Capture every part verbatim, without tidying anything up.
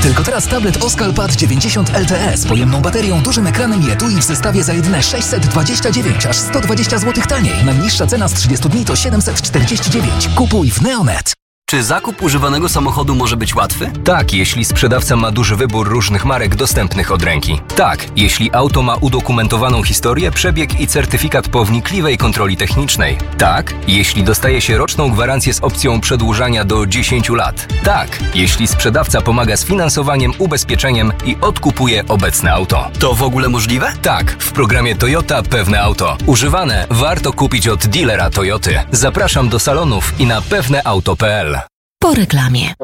Tylko teraz tablet Oskal Pad dziewięćdziesiąt L T E z pojemną baterią, dużym ekranem i etui w zestawie za jedyne sześćset dwadzieścia dziewięć, aż sto dwadzieścia złotych taniej. Najniższa cena z trzydziestu dni to siedemset czterdzieści dziewięć. Kupuj w Neonet. Czy zakup używanego samochodu może być łatwy? Tak, jeśli sprzedawca ma duży wybór różnych marek dostępnych od ręki. Tak, jeśli auto ma udokumentowaną historię, przebieg i certyfikat po wnikliwej kontroli technicznej. Tak, jeśli dostaje się roczną gwarancję z opcją przedłużania do dziesięciu lat. Tak, jeśli sprzedawca pomaga z finansowaniem, ubezpieczeniem i odkupuje obecne auto. To w ogóle możliwe? Tak, w programie Toyota Pewne Auto. Używane warto kupić od dealera Toyoty. Zapraszam do salonów i na pewneauto kropka p l. Po reklamie.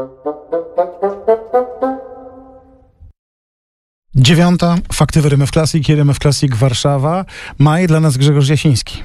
Dziewiąta, fakty w R M F Classic, R M F Classic Warszawa. Maj, dla nas Grzegorz Jasiński.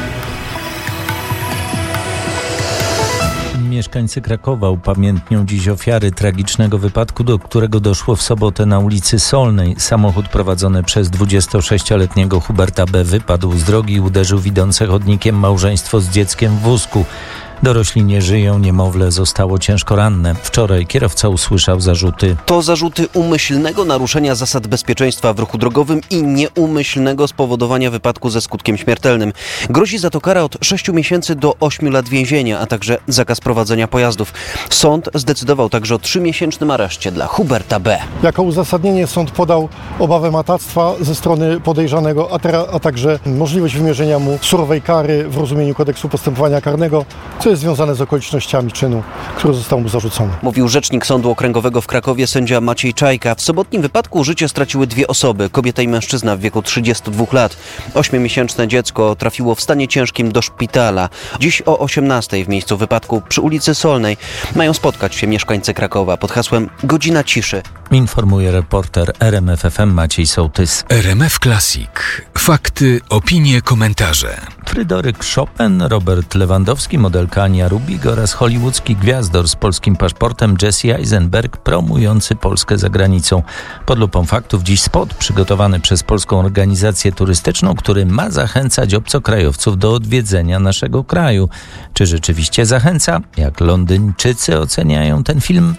Mieszkańcy Krakowa upamiętnią dziś ofiary tragicznego wypadku, do którego doszło w sobotę na ulicy Solnej. Samochód prowadzony przez dwudziestosześcioletniego Huberta B. wypadł z drogi i uderzył w idące chodnikiem małżeństwo z dzieckiem w wózku. Dorośli nie żyją, niemowlę zostało ciężko ranne. Wczoraj kierowca usłyszał zarzuty. To zarzuty umyślnego naruszenia zasad bezpieczeństwa w ruchu drogowym i nieumyślnego spowodowania wypadku ze skutkiem śmiertelnym. Grozi za to kara od sześciu miesięcy do ośmiu lat więzienia, a także zakaz prowadzenia pojazdów. Sąd zdecydował także o trzymiesięcznym areszcie dla Huberta B. Jako uzasadnienie sąd podał obawę matactwa ze strony podejrzanego, a, tera, a także możliwość wymierzenia mu surowej kary w rozumieniu kodeksu postępowania karnego, co jest związane z okolicznościami czynu, który został mu zarzucony. Mówił rzecznik Sądu Okręgowego w Krakowie sędzia Maciej Czajka. W sobotnim wypadku życie straciły dwie osoby, kobieta i mężczyzna w wieku trzydziestu dwóch lat. Ośmiomiesięczne dziecko trafiło w stanie ciężkim do szpitala. Dziś o osiemnastej w miejscu wypadku przy ulicy Solnej mają spotkać się mieszkańcy Krakowa pod hasłem Godzina Ciszy. Informuje reporter R M F F M Maciej Sołtys. R M F Classic. Fakty, opinie, komentarze. Fryderyk Chopin, Robert Lewandowski, modelka Ania Rubik oraz hollywoodzki gwiazdor z polskim paszportem Jesse Eisenberg promujący Polskę za granicą. Pod lupą faktów dziś spot przygotowany przez Polską Organizację Turystyczną, który ma zachęcać obcokrajowców do odwiedzenia naszego kraju. Czy rzeczywiście zachęca? Jak Londyńczycy oceniają ten film?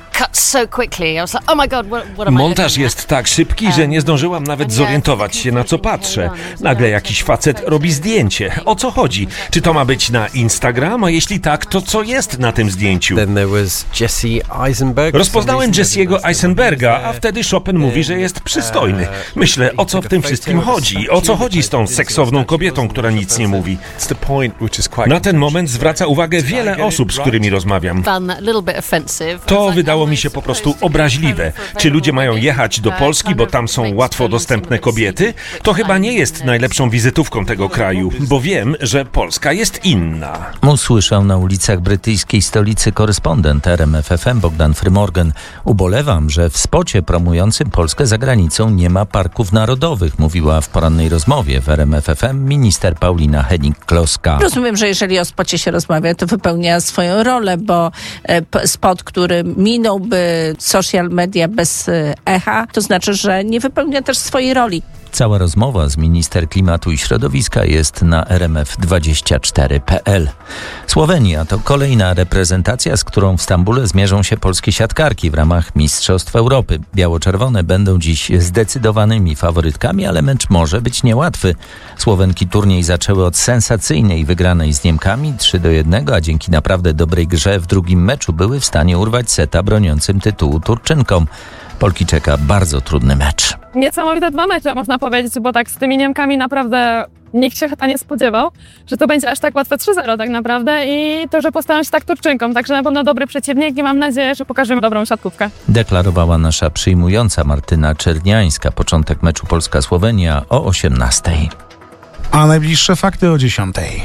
Montaż jest tak szybki, że nie zdążyłam nawet zorientować się, na co patrzę. Nagle jakiś facet robi zdjęcie. O co chodzi? Czy to ma być na Instagram? A jeśli tak, to co jest na tym zdjęciu? Rozpoznałem Jesse'ego Eisenberga, a wtedy Chopin mówi, że jest przystojny. Myślę, o co w tym wszystkim chodzi? O co chodzi z tą seksowną kobietą, która nic nie mówi? Na ten moment zwraca uwagę wiele osób, z którymi rozmawiam. To wydało mi się po prostu obraźliwe. Czy ludzie mają jechać do Polski, bo tam są łatwo dostępne kobiety? To chyba nie jest najlepszą wizytówką tego kraju, bo wiem, że Polska jest inna. Usłyszał na ulicach brytyjskiej stolicy korespondent R M F F M Bogdan Frymorgan. Ubolewam, że w spocie promującym Polskę za granicą nie ma parków narodowych, mówiła w porannej rozmowie w R M F F M minister Paulina Hennig-Kloska. Rozumiem, że jeżeli o spocie się rozmawia, to wypełnia swoją rolę, bo spot, który minąłby social media bez echa, to znaczy, że nie wypełnia też swojej roli. Cała rozmowa z minister klimatu i środowiska jest na r m f dwadzieścia cztery kropka p l. Słowenia to kolejna reprezentacja, z którą w Stambule zmierzą się polskie siatkarki w ramach Mistrzostw Europy. Biało-czerwone będą dziś zdecydowanymi faworytkami, ale mecz może być niełatwy. Słowenki turniej zaczęły od sensacyjnej wygranej z Niemkami trzy do jednego, a dzięki naprawdę dobrej grze w drugim meczu były w stanie urwać seta broniącym tytułu Turczynkom. Polki czeka bardzo trudny mecz. Niesamowite dwa mecze, można powiedzieć, bo tak z tymi Niemkami naprawdę nikt się chyba nie spodziewał, że to będzie aż tak łatwe trzy zero tak naprawdę i to, że postaram się tak Turczynkom. Także na pewno dobry przeciwnik i mam nadzieję, że pokażemy dobrą siatkówkę. Deklarowała nasza przyjmująca Martyna Czerniańska. Początek meczu Polska-Słowenia o osiemnastej. A najbliższe fakty o dziesiątej.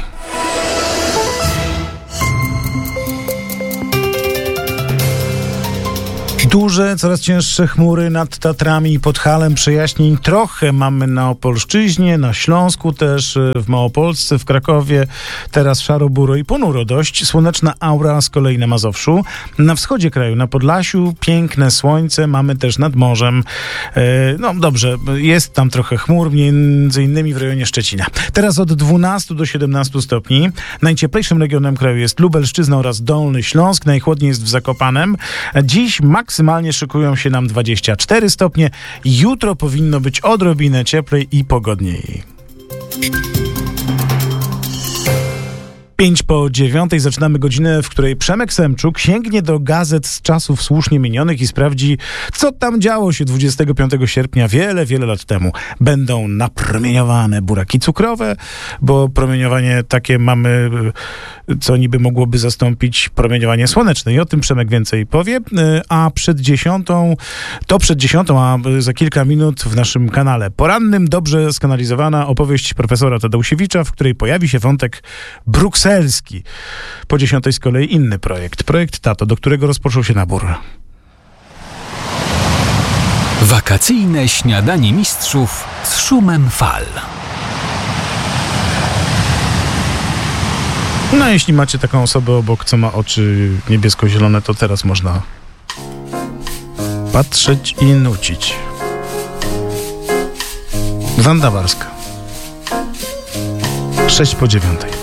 Duże, coraz cięższe chmury nad Tatrami i Podhalem. Przejaśnień trochę mamy na Opolszczyźnie, na Śląsku też, w Małopolsce, w Krakowie. Teraz szaro, buro i ponuro dość. Słoneczna aura z kolei na Mazowszu. Na wschodzie kraju, na Podlasiu, piękne słońce. Mamy też nad morzem. E, no dobrze, jest tam trochę chmur, między innymi w rejonie Szczecina. Teraz od dwunastu do siedemnastu stopni. Najcieplejszym regionem kraju jest Lubelszczyzna oraz Dolny Śląsk. Najchłodniej jest w Zakopanem. Dziś maksymalnie Maksymalnie szykują się nam dwadzieścia cztery stopnie. Jutro powinno być odrobinę cieplej i pogodniej. Pięć po dziewiątej zaczynamy godzinę, w której Przemek Semczuk sięgnie do gazet z czasów słusznie minionych i sprawdzi, co tam działo się dwudziestego piątego sierpnia wiele, wiele lat temu. Będą napromieniowane buraki cukrowe, bo promieniowanie takie mamy, co niby mogłoby zastąpić promieniowanie słoneczne. I o tym Przemek więcej powie. A przed dziesiątą, to przed dziesiątą, a za kilka minut w naszym kanale porannym dobrze skanalizowana opowieść profesora Tadeusiewicza, w której pojawi się wątek brukselski. Po dziesiątej z kolei inny projekt. Projekt Tato, do którego rozpoczął się nabór. Wakacyjne śniadanie mistrzów z szumem fal. No, jeśli macie taką osobę obok, co ma oczy niebiesko-zielone, to teraz można patrzeć i nucić. Wanda Warska. Sześć po dziewiątej.